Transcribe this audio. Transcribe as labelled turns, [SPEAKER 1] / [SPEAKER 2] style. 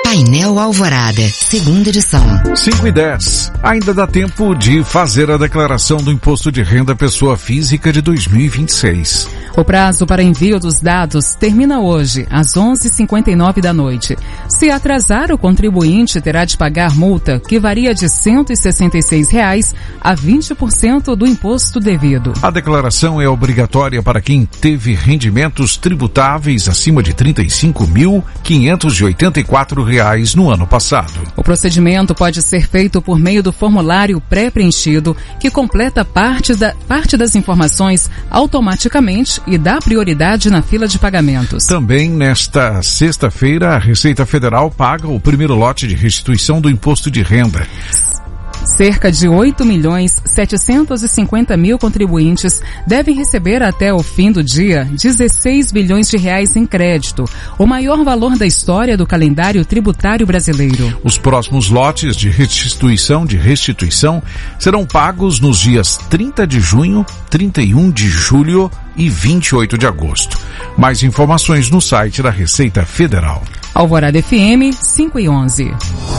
[SPEAKER 1] Painel Alvorada, segunda edição.
[SPEAKER 2] 5:10. Ainda dá tempo de fazer a declaração do Imposto de Renda Pessoa Física de 2026.
[SPEAKER 3] O prazo para envio dos dados termina hoje, às 11h59 da noite. Se atrasar, o contribuinte terá de pagar multa que varia de R$ 166 a 20% do imposto devido.
[SPEAKER 2] A declaração é obrigatória para quem teve rendimentos tributáveis acima de R$ 35.584 no ano passado.
[SPEAKER 3] O procedimento pode ser feito por meio do formulário pré-preenchido, que completa parte das informações automaticamente e dá prioridade na fila de pagamentos.
[SPEAKER 2] Também nesta sexta-feira, a Receita Federal paga o primeiro lote de restituição do imposto de renda.
[SPEAKER 3] Cerca de 8.750.000 contribuintes devem receber até o fim do dia 16 bilhões de reais em crédito, o maior valor da história do calendário tributário brasileiro.
[SPEAKER 2] Os próximos lotes de restituição serão pagos nos dias 30 de junho, 31 de julho e 28 de agosto. Mais informações no site da Receita Federal.
[SPEAKER 3] Alvorada FM 5:11.